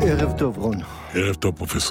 ערב טוב, רון. ערב טוב, פרופסור.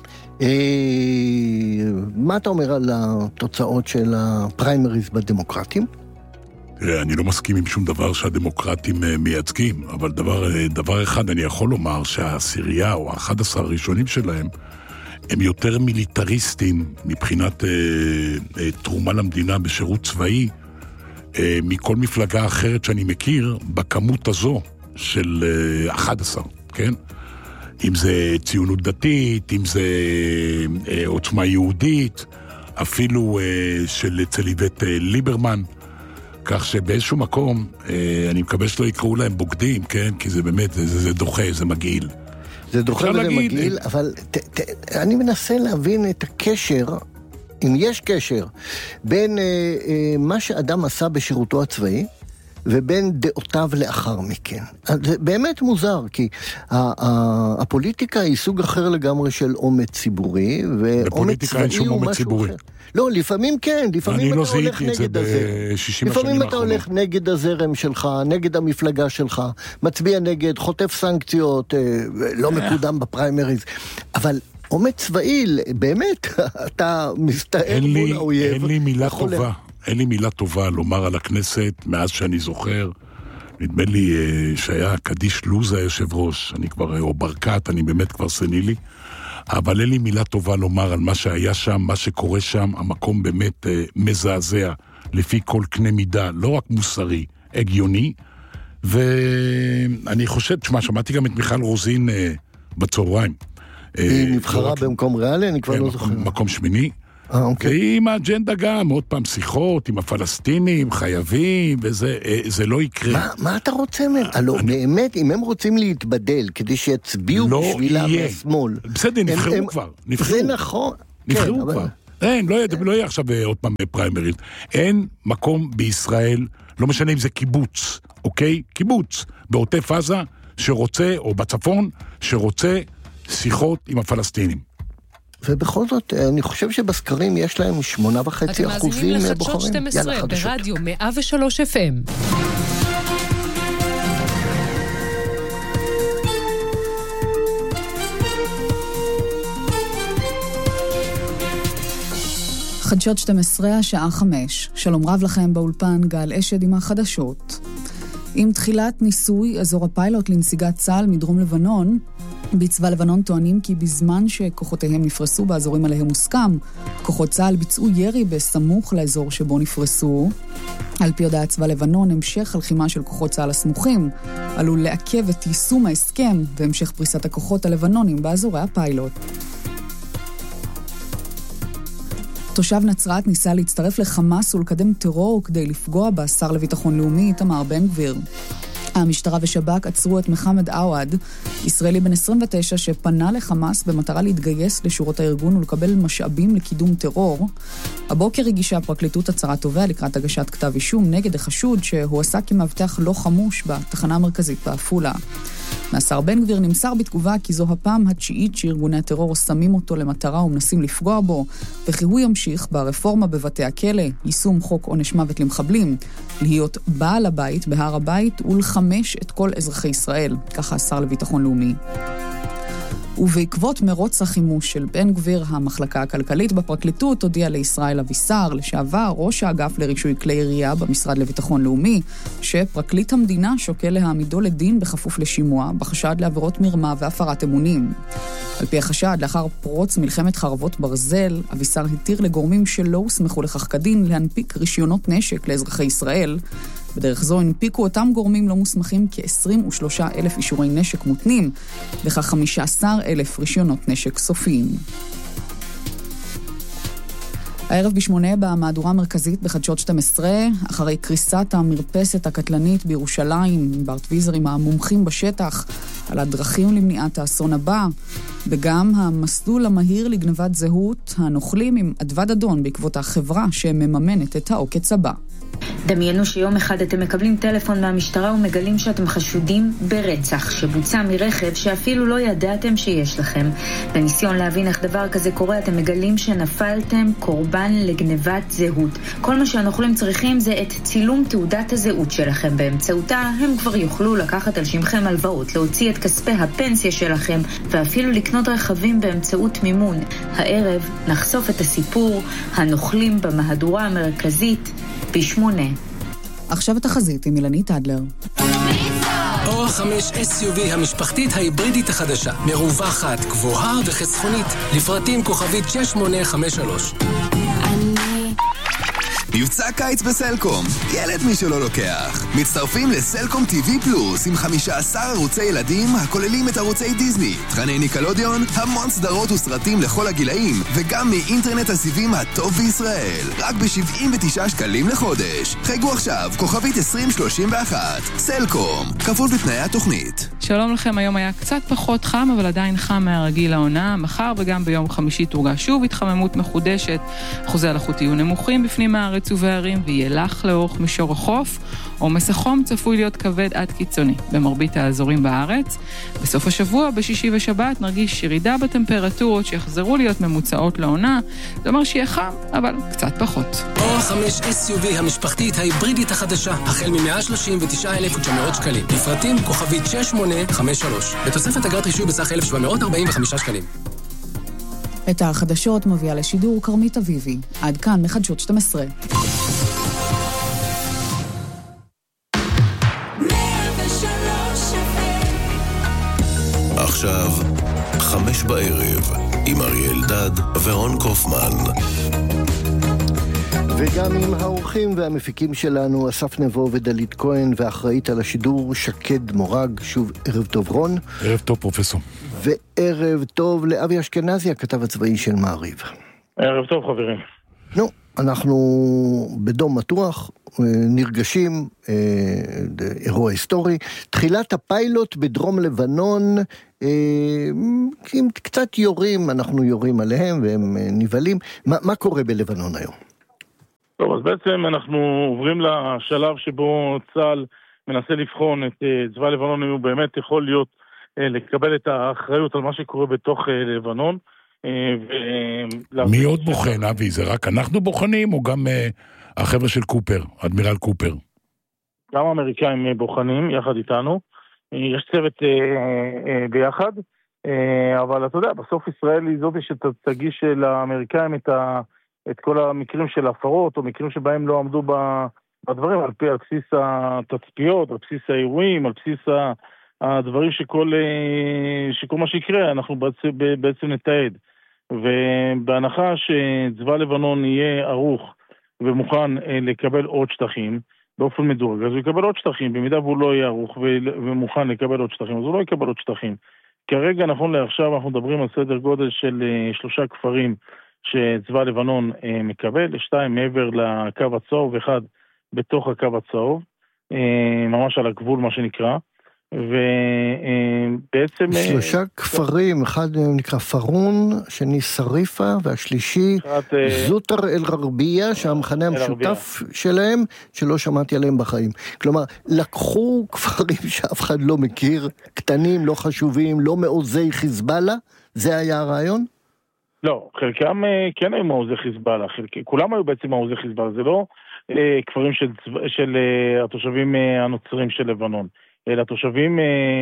מה אתה אומר על התוצאות של הפריימריז בדמוקרטים? אני לא מסכים עם שום דבר שהדמוקרטים מייצגים, אבל דבר אחד אני יכול לומר שהעשירייה או 11 הראשונים שלהם הם יותר מיליטריסטים מבחינת תרומה למדינה בשירות צבאי מכל מפלגה אחרת שאני מכיר בכמות הזו של 11, כן? אם זה ציונות דתית, אם זה עוצמה יהודית, אפילו של צליבת ליברמן, כך שבאיזשהו מקום, אני מקווה שלא יקראו להם בוגדים, כן? כי זה באמת, זה דוחה, זה מגעיל. זה דוחה וזה מגעיל, אבל אני מנסה להבין את הקשר, אם יש קשר, בין מה שאדם עשה בשירותו הצבאי, ובין דעותיו לאחר מכן. זה באמת מוזר, כי הפוליטיקה היא סוג אחר לגמרי של אומץ ציבורי, ואומץ צבאי הוא משהו אחר. לא, לפעמים כן, לפעמים אתה הולך נגד הזרם. לפעמים אתה הולך נגד הזרם שלך, נגד המפלגה שלך, מצביע נגד, חוטף סנקציות, לא מקודם בפריימריז. אבל אומץ צבאי, באמת, אתה מסתער מול האויב. אין לי מילה טובה. אין לי מילה טובה לומר על הכנסת מאז שאני זוכר. נדמה לי שהיה קדיש לוז היושב ראש, אני כבר, או ברקת, אני באמת כבר סנילי. אבל אין לי מילה טובה לומר על מה שהיה שם, מה שקורה שם, המקום באמת מזעזע, לפי כל קנה מידה, לא רק מוסרי, הגיוני. ואני חושב, שמעתי גם את מיכל רוזין בצהריים. היא נבחרה במקום ריאלי, אני כבר לא זוכר. מקום שמיני. עם האג'נדה גם, עוד פעם שיחות עם הפלסטינים, חייבים, וזה לא יקרה. מה אתה רוצה מהם? הלוא באמת, אם הם רוצים להתבדל, כדי שיצביעו בשבילה מהשמאל. בסדר, נבחרו כבר. זה נכון. נבחרו כבר. אין, לא יהיה עכשיו עוד פעם פריימריז. אין מקום בישראל, לא משנה אם זה קיבוץ, אוקיי? קיבוץ, בעוטף עזה, שרוצה, או בצפון, שרוצה שיחות עם הפלסטינים. ובכל זאת, אני חושב שבסקרים יש להם 8.5% מהבוחרים. אתם מאזינים לחדשות 12 ברדיו 103 FM. חדשות 12, השעה 5. שלום רב לכם באולפן, גל אשד עם החדשות. עם תחילת ניסוי אזור הפיילוט לנסיגת צה"ל מדרום לבנון, בצבא לבנון טוענים כי בזמן שכוחותיהם נפרסו באזורים עליהם מוסכם, כוחות צה"ל ביצעו ירי בסמוך לאזור שבו נפרסו. על פי הודעת צבא לבנון, המשך הלחימה של כוחות צה"ל הסמוכים עלול לעכב את יישום ההסכם והמשך פריסת הכוחות הלבנונים באזורי הפיילוט. תושב נצרת ניסה להצטרף לחמאס ולקדם טרור כדי לפגוע בשר לביטחון לאומי איתמר בן גביר. המשטרה ושב"כ עצרו את מחמד עווד, ישראלי בן 29 שפנה לחמאס במטרה להתגייס לשורות הארגון ולקבל משאבים לקידום טרור. הבוקר הגישה הפרקליטות הצהרת תובע לקראת הגשת כתב אישום נגד החשוד שהועסק כמאבטח לא חמוש בתחנה המרכזית בעפולה. מהשר בן גביר נמסר בתגובה כי זו הפעם התשיעית שארגוני הטרור שמים אותו למטרה ומנסים לפגוע בו, וכי הוא ימשיך ברפורמה בבתי הכלא, יישום חוק עונש מוות למחבלים, להיות בעל הבית בהר הבית ולחמש את כל אזרחי ישראל, ככה השר לביטחון לאומי. ובעקבות מרוץ החימוש של בן גביר, המחלקה הכלכלית בפרקליטות הודיעה לישראל אבישר, לשעבר ראש האגף לרישוי כלי ירייה במשרד לביטחון לאומי, שפרקליט המדינה שוקל להעמידו לדין בכפוף לשימוע, בחשד לעבירות מרמה והפרת אמונים. על פי החשד, לאחר פרוץ מלחמת חרבות ברזל, אבישר התיר לגורמים שלא הוסמכו לכך כדין להנפיק רישיונות נשק לאזרחי ישראל. בדרך זו הנפיקו אותם גורמים לא מוסמכים כ-23,000 אישורי נשק מותנים, וכך 15,000 רישיונות נשק סופיים. הערב ב8 במהדורה המרכזית בחדשות 12, אחרי קריסת המרפסת הקטלנית בירושלים, ברט ויזר עם המומחים בשטח על הדרכים למניעת האסון הבא, וגם המסלול המהיר לגנבת זהות הנוכלים עם אדוות אדון בעקבות החברה שמממנת את העוקץ הבא. דמיינו שיום אחד אתם מקבלים טלפון מהמשטרה ומגלים שאתם חשודים ברצח שבוצע מרכב שאפילו לא ידעתם שיש לכם. בניסיון להבין איך דבר כזה קורה, אתם מגלים שנפלתם קורבן לגנבת זהות. כל מה שהנוכלים צריכים זה את צילום תעודת הזהות שלכם. באמצעותה הם כבר יוכלו לקחת על שמכם הלוואות, להוציא את כספי הפנסיה שלכם ואפילו לקנות רכבים באמצעות מימון. הערב נחשוף את הסיפור הנוכלים במהדורה המרכזית ב8. עכשיו התחזית עם אילנית אדלר. אור 5 SUV המשפחתית ההיברידית החדשה, מרווחת, גבוהה וחסכונית, לפרטים כוכבית 6853. מבצע קיץ בסלקום, ילד מי שלא לוקח. מצטרפים לסלקום TV פלוס עם 15 ערוצי ילדים הכוללים את ערוצי דיזני, תכני ניקלודיון, המון סדרות וסרטים לכל הגילאים, וגם מאינטרנט הסיבים הטוב בישראל. רק ב-79 שקלים לחודש. חייגו עכשיו, כוכבית 2031. סלקום, כפוף בתנאי התוכנית. שלום לכם, היום היה קצת פחות חם, אבל עדיין חם מהרגיל העונה. מחר וגם ביום חמישי תורגש שוב התחממות מחודשת. אחוזי הלחות יהיו נמוכים בפנים הארץ ובערים, ויהיה לח לאורך מישור החוף. עומס החום צפוי להיות כבד עד קיצוני במרבית האזורים בארץ. בסוף השבוע, בשישי ושבת, נרגיש ירידה בטמפרטורות שיחזרו להיות ממוצעות לעונה. זה אומר שיהיה חם, אבל קצת פחות. אור 5 SUV המשפחתית ההיברידית החדשה, החל מ-139,900 שקלים. לפרטים כוכבית 6853. בתוספת אגרת רישוי בסך 1,745 שקלים. את החדשות מביאה לשידור קרמית אביבי. עד כאן מחדשות 12. עכשיו 5 בערב עם אריאל דד ורון קופמן. וגם עם האורחים והמפיקים שלנו, אסף נבו ודלית כהן, ואחראית על השידור שקד מורג. שוב ערב טוב רון. ערב טוב פרופסור. וערב טוב לאבי אשכנזי, הכתב הצבאי של מעריב. ערב טוב חברים. נו, אנחנו בדום מתוח, נרגשים, אירוע היסטורי. תחילת הפיילוט בדרום לבנון, עם קצת יורים, אנחנו יורים עליהם והם נבלים. מה קורה בלבנון היום? טוב, אז בעצם אנחנו עוברים לשלב שבו צה"ל מנסה לבחון את צבא לבנון, אם הוא באמת יכול להיות, לקבל את האחריות על מה שקורה בתוך לבנון. מי עוד בוחן, אבי? זה רק אנחנו בוחנים, או גם החבר'ה של קופר, אדמירל קופר? גם האמריקאים בוחנים, יחד איתנו. יש צוות ביחד, אבל אתה יודע, בסוף ישראל היא זאת שתגיש לאמריקאים את כל המקרים של הפרות, או מקרים שבהם לא עמדו בדברים, על בסיס התצפיות, על בסיס האירועים, על בסיס הדברים שכל מה שיקרה, אנחנו בעצם נתעד. ובהנחה שצבא לבנון יהיה ערוך ומוכן לקבל עוד שטחים, באופן מדורג, אז הוא יקבל עוד שטחים. במידה והוא לא יהיה ערוך ומוכן לקבל עוד שטחים, אז הוא לא יקבל עוד שטחים. כרגע, נכון לעכשיו, אנחנו מדברים על סדר גודל של 3 כפרים שצבא לבנון מקבל, 2 מעבר לקו הצהוב, 1 בתוך הקו הצהוב, ממש על הגבול מה שנקרא, ובעצם 3 כפרים, אחד נקרא פרון, שני שריפה, והשלישי זוטר אל-רבייה, שהמחנה המשותף שלהם, שלא שמעתי עליהם בחיים. כלומר, לקחו כפרים שאף אחד לא מכיר, קטנים, לא חשובים, לא מעוזי חיזבאללה, זה היה הרעיון? לא, חלקם כן היו מעוזי חיזבאללה, כולם היו בעצם מעוזי חיזבאללה, זה לא כפרים של התושבים הנוצרים של לבנון, אלא תושבים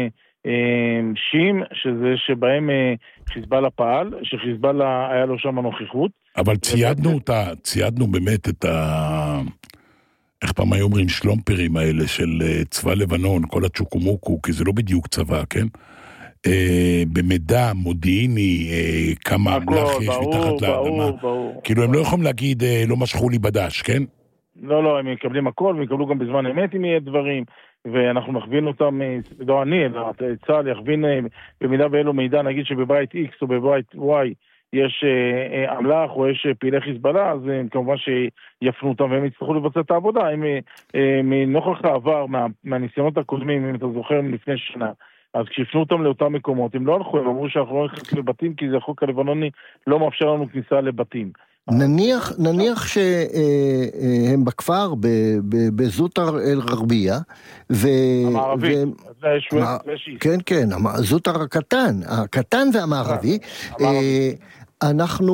שיעים, שבהם חיזבאללה פעל, שחיזבאללה היה לו שם נוכחות. אבל ציידנו באמת את איך פעם היו אומרים, שלומפרים האלה של צבא לבנון, כל הצ'וקומוקו, כי זה לא בדיוק צבא, כן? במידע מודיעיני, כמה אמל"ח יש מתחת לאדמה. כאילו הם לא יכולים להגיד, לא משכו לי בדש, כן? לא, הם יקבלים הכל, ויקבלו גם בזמן אמת אם יהיה דברים, ואנחנו נכווין אותם, לא אני, אלא צה"ל יכווין במידה ואלו מידע, נגיד שבבית X או בבית Y יש אמל"ח או יש פעילי חיזבאללה, אז כמובן שיפנו אותם והם יצטרכו לבצע את העבודה. מנוכח העבר, מהניסיונות הקודמים, אם אתה זוכר לפני שנה, אז כשיפנו אותם לאותם מקומות, הם לא הלכו, הם אמרו שאנחנו לא נכנסים לבתים, כי זה החוק הלבנוני לא מאפשר לנו כניסה לבתים. נניח שהם בכפר בזוטר אל-גרבייה, המערבי, כן, כן, זוטר הקטן והמערבי, אנחנו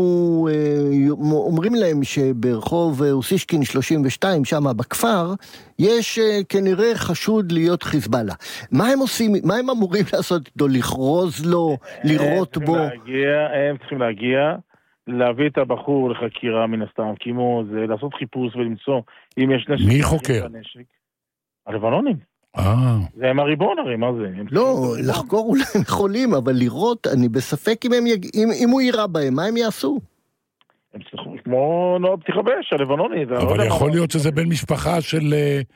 אומרים להם שברחוב אוסישקין 32 שם בכפר יש כנראה חשוד להיות חיזבאללה. מה הם עושים? מה הם אמורים לעשות איתו? לכרוז לו, לירות בו? הם צריכים להגיע, להביא את הבחור לחקירה מן הסתם, כמו זה, לעשות חיפוש ולמצוא אם יש נשק. מי חוקר? הלבנונים. זה הם הריבון הרי, מה זה? לא, לחקור אולי הם יכולים, אבל לראות, אני בספק אם הוא יירה בהם, מה הם יעשו? הם צריכים, כמו נועה פתיחה באש, הלבנוני. אבל יכול להיות שזה בן משפחה של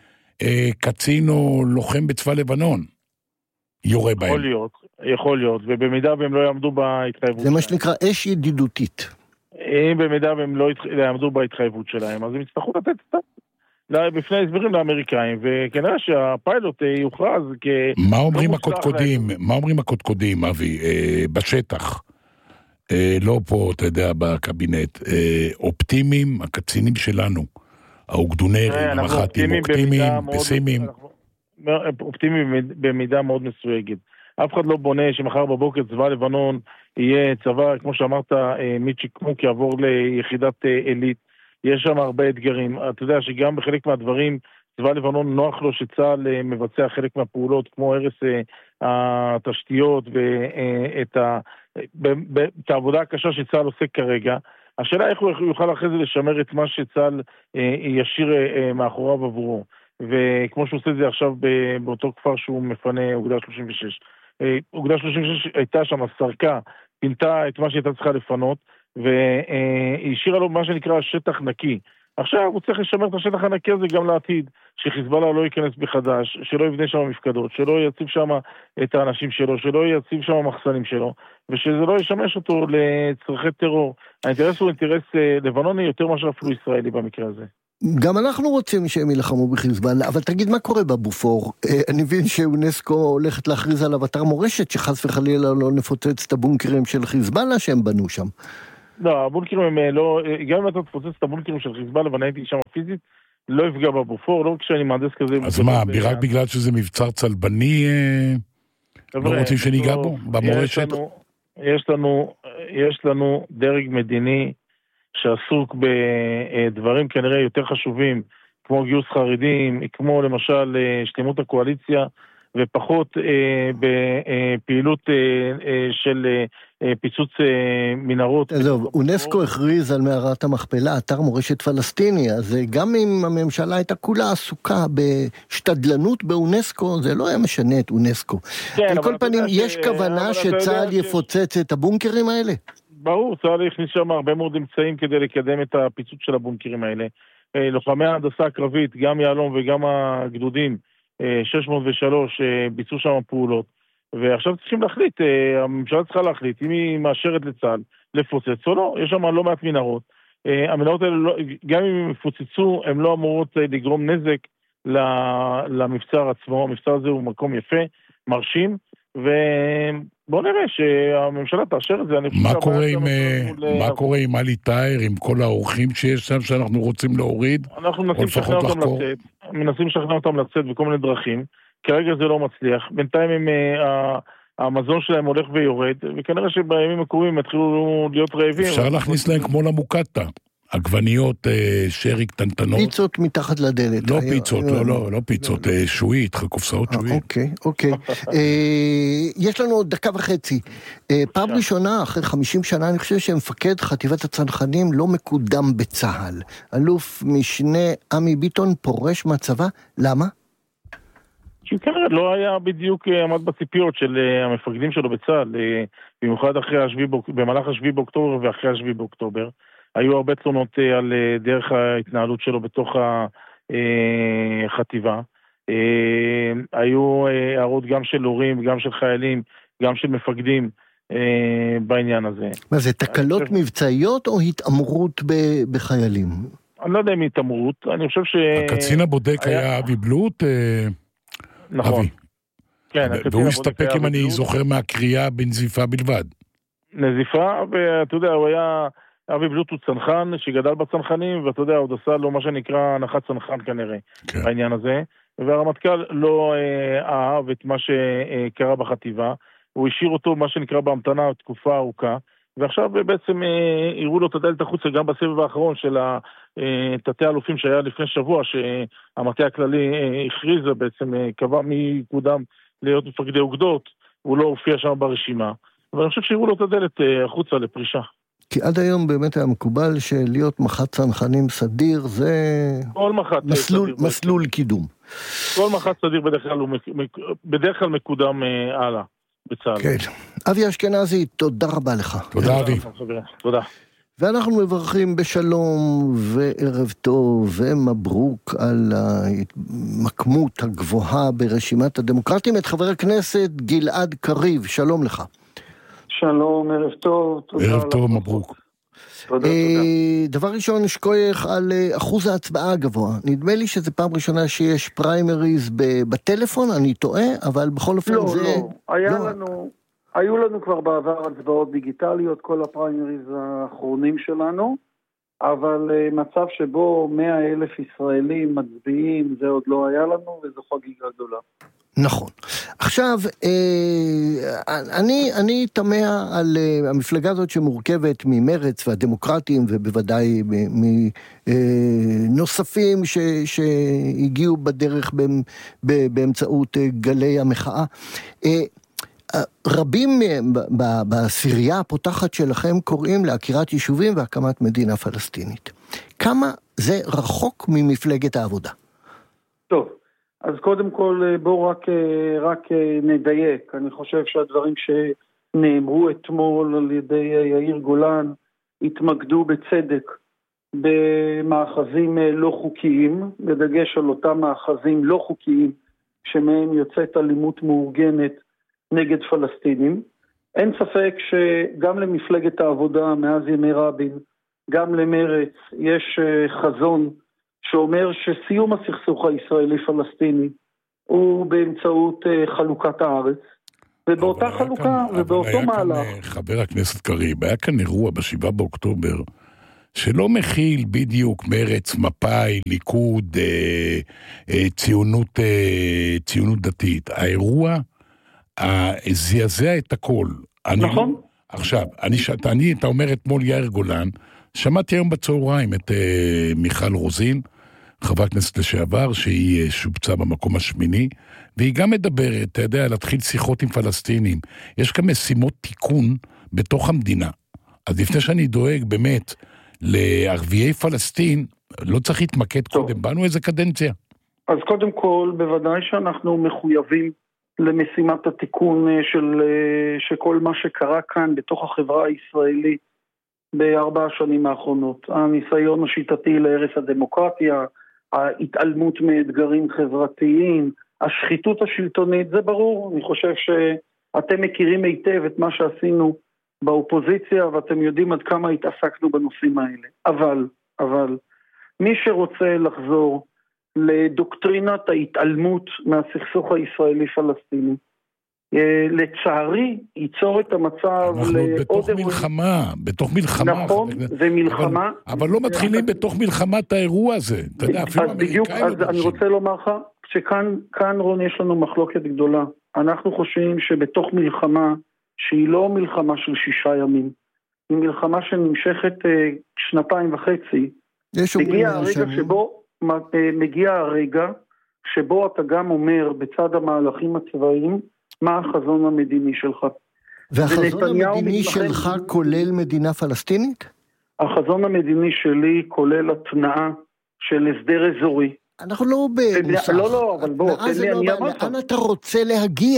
קצין או לוחם בצבא לבנון. יורה בהם. יכול להיות, ובמידה והם לא יעמדו בהתחייבות. זה מה שנקרא אש ידידותית. אם במידה והם לא יעמדו בהתחייבות שלהם, אז הם יצטרכו לתת את זה. בפני הסברים לאמריקאים, וכנראה שהפיילוט יוכרז כ... מה אומרים הקודקודים, אבי, בשטח? לא פה, אתה יודע, בקבינט. אופטימיים, הקצינים שלנו, האוגדונרים, המח"טים, אופטימיים, פסימיים. אופטימיים במידה מאוד מסויגת. אף אחד לא בונה שמחר בבוקר צבא לבנון יהיה צבא, כמו שאמרת, מיצ'יקמוק יעבור ליחידת עילית. יש שם הרבה אתגרים. אתה יודע שגם בחלק מהדברים, צבא לבנון נוח לו שצה"ל מבצע חלק מהפעולות, כמו הרס התשתיות ואת העבודה הקשה שצה"ל עושה כרגע. השאלה איך הוא יוכל אחרי זה לשמר את מה שצה"ל ישיר מאחוריו עבורו. וכמו שהוא עושה את זה עכשיו באותו כפר שהוא מפנה, אוגדה 36. אוגדה 36 הייתה שם, סרקה, פינתה את מה שהייתה צריכה לפנות, והיא השאירה לו מה שנקרא שטח נקי. עכשיו הוא צריך לשמר את השטח הנקי הזה גם לעתיד, שחיזבאללה לא ייכנס בחדש, שלא יבנה שם מפקדות, שלא יציב שם את האנשים שלו, שלא יציב שם המחסנים שלו, ושזה לא ישמש אותו לצרכי טרור. האינטרס הוא אינטרס לבנוני יותר מאשר אפילו ישראלי במקרה הזה. גם אנחנו רוצים שהם ילחמו בחיזבאללה, אבל תגיד מה קורה בבופור? אני מבין שאונסקו הולכת להכריז עליו אתר מורשת, שחס וחלילה לא נפוצץ את הבונקרים של חיזבאללה שהם בנו שם. לא, הבונקרים הם לא, גם אם אתה תפוצץ את הבונקרים של חיזבאללה ואני הייתי שם פיזית, לא יפגע בבופור, לא כשאני מהנדס כזה. אז מה, רק בגלל שזה מבצר צלבני, לא רוצים שניגע בו, במורשת? יש לנו דרג מדיני שעסוק בדברים כנראה יותר חשובים, כמו גיוס חרדים, כמו למשל שלמות הקואליציה, ופחות בפעילות של פיצוץ מנהרות. אונסקו הכריז על מערת המכפלה, אתר מורשת פלסטיני, אז גם אם הממשלה הייתה כולה עסוקה בשתדלנות באונסקו, זה לא היה משנה את אונסקו. על כל פנים, יש כוונה שצה"ל יפוצץ את הבונקרים האלה? ברור, צה"ל הכניס שם הרבה מאוד אמצעים כדי לקדם את הפיצוץ של הבונקרים האלה. לוחמי ההנדסה הקרבית, גם יעלום וגם הגדודים, 603 ביצעו שם פעולות, ועכשיו צריכים להחליט, הממשלה צריכה להחליט אם היא מאשרת לצה"ל לפוצץ או לא. יש שם לא מעט מנהרות, המנהרות האלה גם אם הם יפוצצו הם לא אמורות לגרום נזק למבצר עצמו. המבצר הזה הוא מקום יפה, מרשים, ובוא נראה שהממשלה תאשר את זה. מה קורה עם אלי טאייר, עם כל האורחים שיש שם שאנחנו רוצים להוריד? אנחנו מנסים לשכנע אותם לצאת בכל מיני דרכים. כרגע זה לא מצליח. בינתיים המזון שלהם הולך ויורד, וכנראה שבימים הקרובים יתחילו להיות רעבים. אפשר להכניס להם כמו למוקטה. עגבניות, שרי קטנטנות. פיצות מתחת לדלת. לא פיצות, לא פיצות, שועית, קופסאות שועית. אוקיי. יש לנו עוד דקה וחצי. פעם ראשונה, אחרי 50 שנה, אני חושב שמפקד חטיבת הצנחנים לא מקודם בצה"ל. אלוף משנה עמי ביטון פורש מהצבא. למה? כי כנראה לא היה בדיוק עמד בציפיות של המפקדים שלו בצה"ל, במיוחד במהלך ה-7 באוקטובר ואחרי ה-7 באוקטובר. היו הרבה תלונות על דרך ההתנהלות שלו בתוך החטיבה. היו הערות גם של הורים, גם של חיילים, גם של מפקדים בעניין הזה. מה זה, תקלות מבצעיות או התאמרות בחיילים? אני לא יודע אם התאמרות, אני חושב ש... הקצין הבודק היה אבי בלוט? נכון. כן, והוא הסתפק אם אני זוכר מהקריאה בנזיפה בלבד. נזיפה, ואתה יודע, הוא היה אבי בלוט הוא צנחן שגדל בצנחנים, ואתה יודע, עוד עשה לו מה שנקרא הנחת צנחן כנראה, בעניין הזה. והרמטכ"ל לא אהב את מה שקרה בחטיבה, הוא השאיר אותו מה שנקרא בהמתנה תקופה ארוכה, ועכשיו בעצם הראו לו את הדלת החוצה גם בסבב האחרון של תתי אלופים שהיה לפני שבוע, שהמטה הכללי הכריזה בעצם, קבע מי קודם להיות מפקדי אוגדות, הוא לא הופיע שם ברשימה, אבל אני חושב שהראו לו את הדלת החוצה לפרישה. כי עד היום באמת היה מקובל שלהיות מח"ט צנחנים סדיר זה מסלול קידום. כל מח"ט סדיר בדרך כלל מקודם הלאה בצה"ל. כן. אבי אשכנזי, תודה רבה לך. תודה אבי. תודה. ואנחנו מברכים בשלום וערב טוב ומברוק על המקמות הגבוהה ברשימת הדמוקרטים את חבר הכנסת גלעד קריב. שלום לך. שלום, ערב טוב. ערב טוב, מברוק. תודה. דבר ראשון, שכוייך על אחוז ההצבעה הגבוה. נדמה לי שזה פעם ראשונה שיש פריימריז בטלפון, אני טועה, אבל בכל אופן זה... לא. היו לנו כבר בעבר הצבעות דיגיטליות, כל הפריימריז האחרונים שלנו, אבל מצב שבו 100,000 ישראלים מצביעים, זה עוד לא היה לנו, וזו חגיגה גדולה. נכון. עכשיו, אני תמה על המפלגה הזאת שמורכבת ממרץ והדמוקרטים, ובוודאי מנוספים שהגיעו בדרך באמצעות גלי המחאה. רבים בעשירייה הפותחת שלכם קוראים לעקירת יישובים והקמת מדינה פלסטינית. כמה זה רחוק ממפלגת העבודה? טוב. אז קודם כל בואו רק נדייק. אני חושב שהדברים שנאמרו אתמול על ידי יאיר גולן התמקדו בצדק במאחזים לא חוקיים, בדגש על אותם מאחזים לא חוקיים שמהם יוצאת אלימות מאורגנת נגד פלסטינים. אין ספק שגם למפלגת העבודה מאז ימי רבין, גם למרץ יש חזון שאומר שסיום הסכסוך הישראלי-פלסטיני הוא באמצעות חלוקת הארץ, ובאותה חלוקה ובאותו מהלך. חבר הכנסת קריב, היה כאן אירוע ב7 באוקטובר, שלא מכיל בדיוק מרץ, מפאי, ליכוד, ציונות דתית. האירוע זעזע את הכל. נכון. עכשיו, אתה אומר אתמול יאיר גולן, שמעתי היום בצהריים את מיכל רוזין, חברת כנסת לשעבר, שהיא שובצה במקום השמיני, והיא גם מדברת, אתה יודע, להתחיל שיחות עם פלסטינים. יש כאן משימות תיקון בתוך המדינה. אז לפני שאני דואג באמת לערביי פלסטין, לא צריך להתמקד קודם, באנו איזה קדנציה. אז קודם כל, בוודאי שאנחנו מחויבים למשימת התיקון של כל מה שקרה כאן בתוך החברה הישראלית ב4 השנים האחרונות. הניסיון השיטתי להרס הדמוקרטיה, ההתעלמות מאתגרים חברתיים, השחיתות השלטונית, זה ברור. אני חושב שאתם מכירים היטב את מה שעשינו באופוזיציה, ואתם יודעים עד כמה התעסקנו בנושאים האלה. אבל מי שרוצה לחזור לדוקטרינת ההתעלמות מהסכסוך הישראלי-פלסטיני, לצערי ייצור את המצב בתוך מלחמה. נכון, זה מלחמה. אבל לא מתחילים בתוך מלחמה את האירוע הזה. אתה יודע, אפילו אמריקאים לא דורשים. אני רוצה לומר לך, שכאן רון יש לנו מחלוקת גדולה. אנחנו חושבים שבתוך מלחמה, שהיא לא מלחמה של 6 ימים, היא מלחמה שנמשכת 2.5, מגיע הרגע שבו אתה גם אומר בצד המהלכים הצבאיים, מה החזון המדיני שלך. והחזון המדיני שלך כולל מדינה פלסטינית? החזון המדיני שלי כולל התנאה של הסדר אזורי. אנחנו לא במוסך. לא, אבל בוא, לאן אתה רוצה להגיע?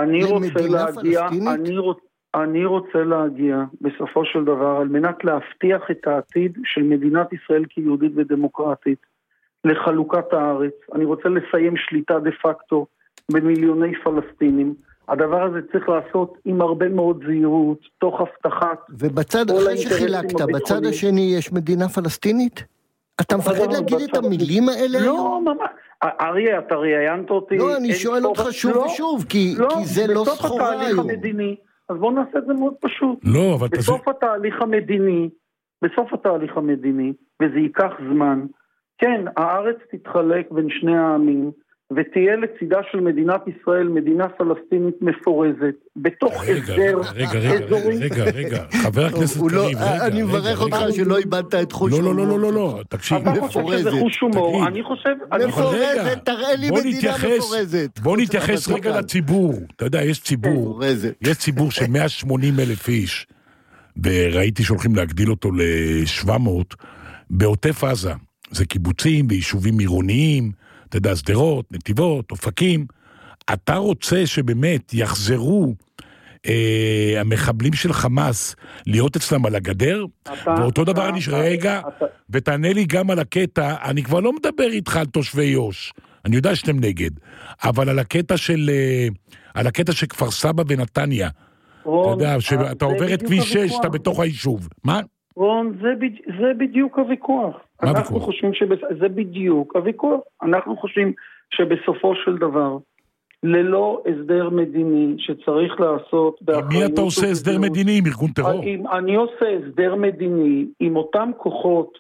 אני רוצה להגיע בסופו של דבר על מנת להבטיח את העתיד של מדינת ישראל כיהודית ודמוקרטית לחלוקת הארץ. אני רוצה לסיים שליטה דה פקטו במיליוני פלסטינים. הדבר הזה צריך לעשות עם הרבה מאוד זהירות, תוך הבטחת. ובצד אחרי שחילקת, בצד השני יש מדינה פלסטינית? אתה מפחד להגיד את המילים האלה? לא, ממש. אריה, אתה ראיינת אותי. לא, אני שואל אותך שוב ושוב, כי זה לא סחורה היום. אז בואו נעשה את זה מאוד פשוט. לא, אבל בסוף התהליך המדיני, בסוף התהליך המדיני, וזה ייקח זמן, כן, הארץ תתחלק בין שני העמים, ותהיה לצידה של מדינת ישראל מדינה פלסטינית מפורזת, בתוך הסדר אזורי. רגע, חבר הכנסת קריב, אני מברך אותך שלא איבדת את חוש הומור. לא, תקשיב. אתה חושב שזה חוש הומור, אני חושב... מפורזת, תראה לי מדינה מפורזת. בוא נתייחס רגע לציבור. אתה יודע, יש ציבור של 180,000 איש, וראיתי שהולכים להגדיל אותו ל-700, בעוטף עזה. זה קיבוצים ויישובים עירוניים, אתה יודע, סדרות, נתיבות, אופקים. אתה רוצה שבאמת יחזרו המחבלים של חמאס להיות אצלם על הגדר? ואותו דבר אני רגע, ותענה לי גם על הקטע, אני כבר לא מדבר איתך על תושבי יוש, אני יודע שאתם נגד, אבל על הקטע של כפר סבא ונתניה, אתה יודע, שאתה עובר את כביש 6, אתה בתוך היישוב. מה? רון, זה בדיוק הוויכוח. אנחנו חושבים שזה בדיוק הוויכוח. אנחנו חושבים שבסופו של דבר, ללא הסדר מדיני שצריך לעשות... עם מי אתה עושה הסדר מדיני? עם ארגון טרור? אני עושה הסדר מדיני עם אותם כוחות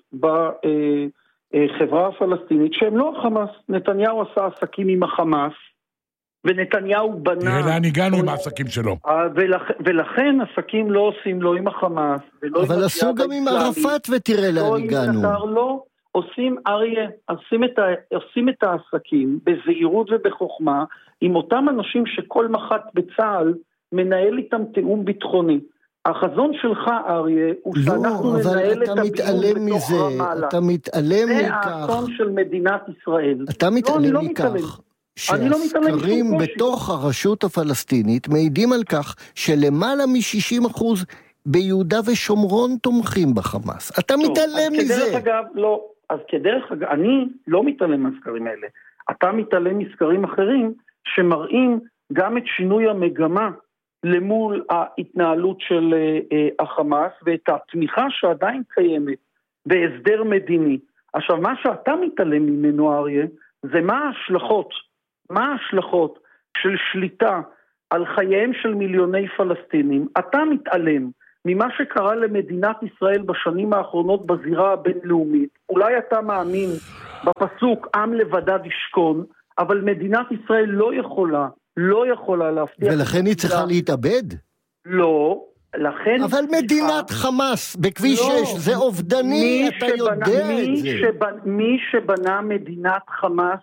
בחברה הפלסטינית, שהם לא החמאס. נתניהו עשה עסקים עם החמאס, ונתניהו בנה... תראה לאן הגענו עם העסקים שלו. ולכן עסקים לא עושים לא עם החמאס, אבל עשו גם עם ערפאת ותראה לאן הגענו. לא עושים, אריה, עושים את העסקים בזהירות ובחוכמה, עם אותם אנשים שכל מח"ט בצה"ל מנהל איתם תיאום ביטחוני. החזון שלך, אריה, הוא שאנחנו ננהל את הביטחון בתוך רמאללה. אתה מתעלם מכך. זה האסון של מדינת ישראל. אתה מתעלם מכך. שהסקרים בתוך הרשות הפלסטינית מעידים על כך שלמעלה מ-60% ביהודה ושומרון תומכים בחמאס. אתה מתעלם מזה. כדרך אגב, לא. אז כדרך אגב, אני לא מתעלם מהסקרים האלה. אתה מתעלם מסקרים אחרים שמראים גם את שינוי המגמה למול ההתנהלות של החמאס ואת התמיכה שעדיין קיימת בהסדר מדיני. עכשיו, מה שאתה מתעלם ממנו, אריה, זה מה ההשלכות של שליטה על חייהם של מיליוני פלסטינים. אתה מתעלם ממה שקרה למדינת ישראל בשנים האחרונות בזירה הבינלאומית. אולי אתה מאמין בפסוק עם לבדד ישכון, אבל מדינת ישראל לא יכולה להבטיח... ולכן היא צריכה להתאבד? לא, לכן... אבל מדינת חמאס בכביש 6 זה אובדני, אתה יודע את זה. מי שבנה מדינת חמאס